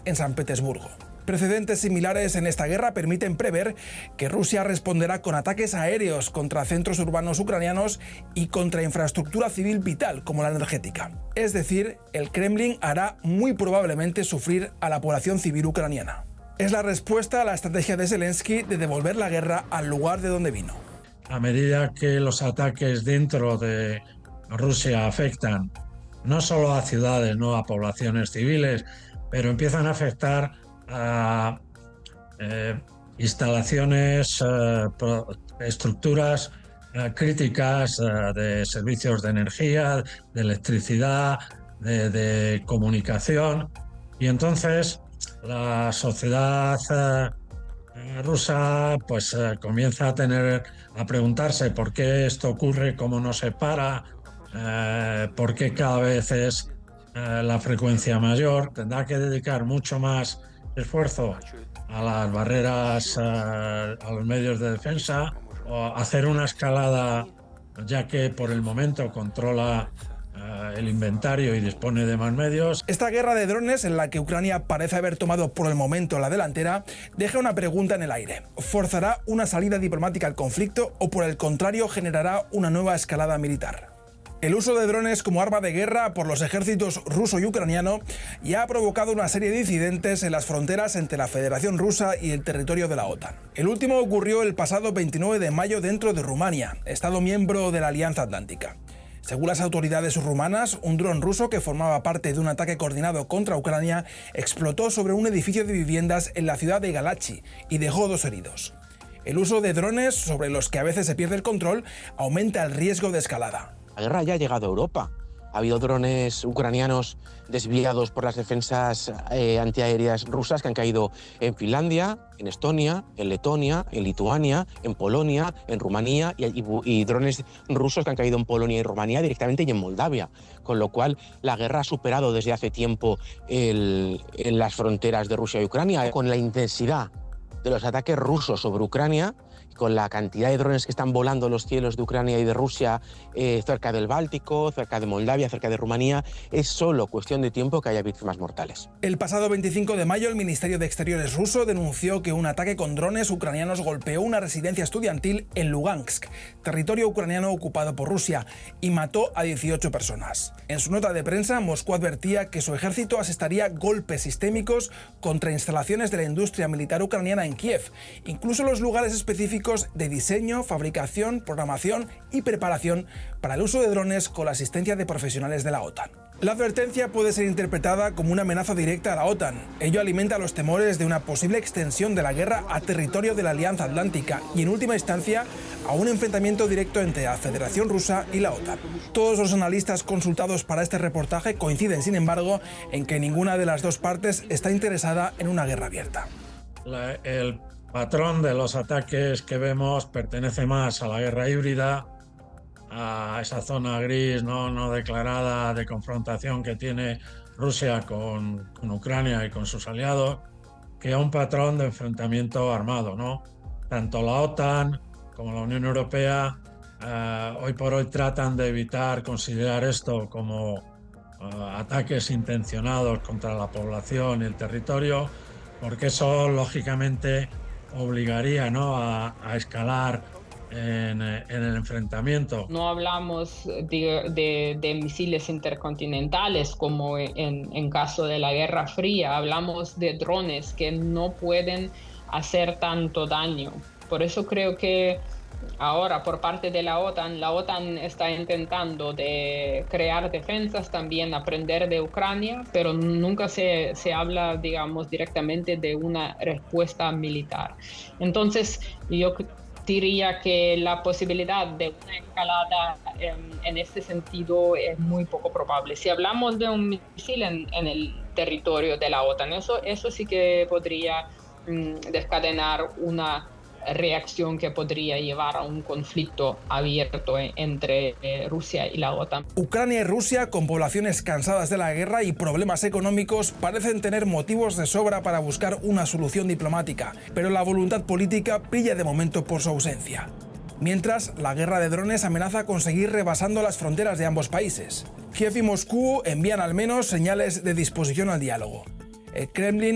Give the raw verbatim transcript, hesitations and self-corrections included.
en San Petersburgo. Precedentes similares en esta guerra permiten prever que Rusia responderá con ataques aéreos contra centros urbanos ucranianos y contra infraestructura civil vital como la energética. Es decir, el Kremlin hará muy probablemente sufrir a la población civil ucraniana. Es la respuesta a la estrategia de Zelensky de devolver la guerra al lugar de donde vino. A medida que los ataques dentro de Rusia afectan no solo a ciudades, no a poblaciones civiles, pero empiezan a afectar a eh, instalaciones, eh, pro, estructuras eh, críticas eh, de servicios de energía, de electricidad, de, de comunicación. Y entonces la sociedad eh, rusa pues eh, comienza a tener a preguntarse por qué esto ocurre, cómo no se para, eh, por qué cada vez es eh, la frecuencia mayor. Tendrá que dedicar mucho más esfuerzo a las barreras, eh, a los medios de defensa, o hacer una escalada, ya que por el momento controla eh, el inventario y dispone de más medios. Esta guerra de drones, en la que Ucrania parece haber tomado por el momento la delantera, deja una pregunta en el aire. ¿Forzará una salida diplomática al conflicto o, por el contrario, generará una nueva escalada militar? El uso de drones como arma de guerra por los ejércitos ruso y ucraniano ya ha provocado una serie de incidentes en las fronteras entre la Federación Rusa y el territorio de la OTAN. El último ocurrió el pasado veintinueve de mayo dentro de Rumania, estado miembro de la Alianza Atlántica. Según las autoridades rumanas, un dron ruso que formaba parte de un ataque coordinado contra Ucrania explotó sobre un edificio de viviendas en la ciudad de Galachi y dejó dos heridos. El uso de drones, sobre los que a veces se pierde el control, aumenta el riesgo de escalada. La guerra ya ha llegado a Europa. Ha habido drones ucranianos desviados por las defensas eh, antiaéreas rusas que han caído en Finlandia, en Estonia, en Letonia, en Lituania, en Polonia, en Rumanía y, y, y drones rusos que han caído en Polonia y Rumanía directamente y en Moldavia. Con lo cual la guerra ha superado desde hace tiempo el, en las fronteras de Rusia y Ucrania. Con la intensidad de los ataques rusos sobre Ucrania, con la cantidad de drones que están volando en los cielos de Ucrania y de Rusia eh, cerca del Báltico, cerca de Moldavia, cerca de Rumanía, es solo cuestión de tiempo que haya víctimas mortales. El pasado veinticinco de mayo, el Ministerio de Exteriores ruso denunció que un ataque con drones ucranianos golpeó una residencia estudiantil en Lugansk, territorio ucraniano ocupado por Rusia, y mató a dieciocho personas. En su nota de prensa, Moscú advertía que su ejército asestaría golpes sistémicos contra instalaciones de la industria militar ucraniana en Kiev, incluso los lugares específicos de diseño, fabricación, programación y preparación para el uso de drones con la asistencia de profesionales de la OTAN. La advertencia puede ser interpretada como una amenaza directa a la OTAN. Ello alimenta los temores de una posible extensión de la guerra a territorio de la Alianza Atlántica y, en última instancia, a un enfrentamiento directo entre la Federación Rusa y la OTAN. Todos los analistas consultados para este reportaje coinciden, sin embargo, en que ninguna de las dos partes está interesada en una guerra abierta. La, el patrón de los ataques que vemos pertenece más a la guerra híbrida, a esa zona gris no, no declarada de confrontación que tiene Rusia con, con Ucrania y con sus aliados, que a un patrón de enfrentamiento armado, ¿no? Tanto la OTAN como la Unión Europea eh, hoy por hoy tratan de evitar considerar esto como eh, ataques intencionados contra la población y el territorio, porque eso lógicamente obligaría, ¿no?, a, a escalar en, en el enfrentamiento. No hablamos de, de, de misiles intercontinentales como en, en caso de la Guerra Fría, hablamos de drones que no pueden hacer tanto daño. Por eso creo que ahora, por parte de la OTAN, la OTAN está intentando de crear defensas, también aprender de Ucrania, pero nunca se, se habla, digamos, directamente de una respuesta militar. Entonces, yo diría que la posibilidad de una escalada en, en este sentido es muy poco probable. Si hablamos de un misil en, en el territorio de la OTAN, eso, eso sí que podría mm, desencadenar una reacción que podría llevar a un conflicto abierto entre Rusia y la OTAN. Ucrania y Rusia, con poblaciones cansadas de la guerra y problemas económicos, parecen tener motivos de sobra para buscar una solución diplomática, pero la voluntad política brilla de momento por su ausencia. Mientras, la guerra de drones amenaza con seguir rebasando las fronteras de ambos países. Kiev y Moscú envían al menos señales de disposición al diálogo. El Kremlin